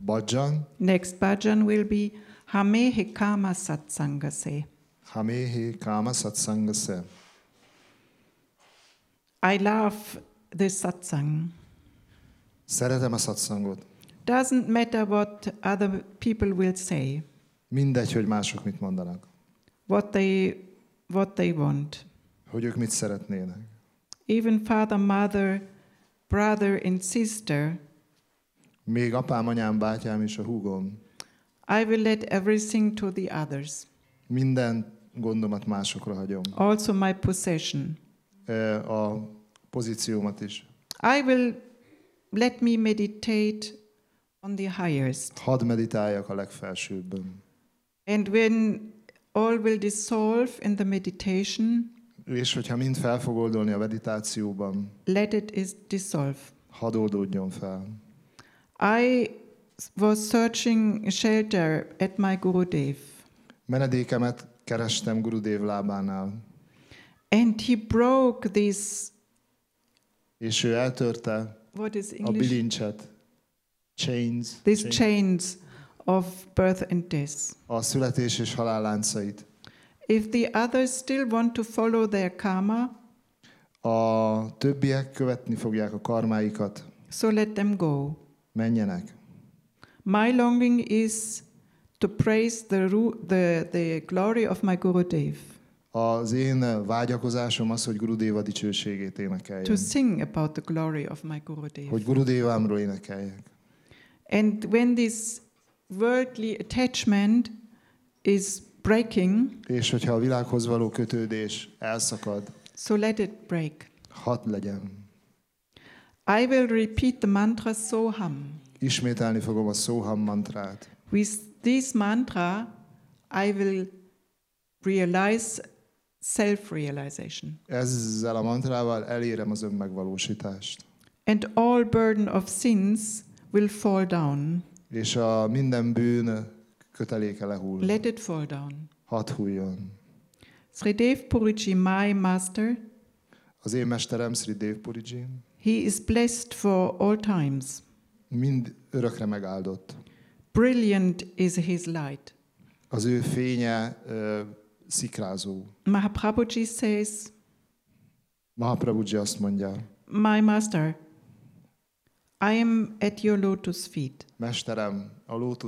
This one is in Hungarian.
bhajan. Next bhajan will be Hamehe Kama Satsangase. Hamehe kama satsangase. I love this satsang. Szeretem a satsangot. Doesn't matter what other people will say, Mindegy, hogy mások mit mondanak. what they want. Hogy ők mit szeretnének. Even father, mother, brother and sister, Még apám, anyám, bátyám és a húgom. I will let everything to the others. Minden gondomat másokra hagyom. Also my possession. A pozíciómat is. I will let me meditate on the highest. Hadd meditáljak a legfelsőbben. And when all will dissolve in the meditation, És hogyha mind fel fog oldolni a meditációban, let it is dissolve. hadd oldódjon fel. I was searching shelter at my Gurudev, Menedékemet kerestem Gurudev lábánál, and he broke this, és ő eltörte what is a English? bilincset, chains, These chains of birth and death. a születés és halál láncait. If the others still want to follow their karma, A többiek követni fogják a karmáikat, so let them go. menjenek. My longing is to praise the glory of my Gurudev, Az én vágyakozásom az, hogy Gurudeva dicsőségét to énekeljem. sing about the glory of my Gurudev. Hogy Gurudevámról énekeljek. And when this worldly attachment is breaking, És hogyha a világhoz való kötődés elszakad, so let it break. hadd legyen. I will repeat the mantra Soham. Ismételni fogom a Soham mantrát. With this mantra, I will realize self-realization. Ezzel a mantrával elérem az önmegvalósítást. And all burden of sins will fall down. És a minden bűn köteléke lehull. Let it fall down. Hadd hulljon. Sridev Puriji, my master, Az én mesterem, Sri Dev Puriji, he is blessed for all times. mind örökre megáldott. Brilliant is his light. Az ő fénye szikrázó. Mahaprabhuji says, Mahaprabhuji azt mondja, my master, I am at your lotus feet. mesterem, a lótusz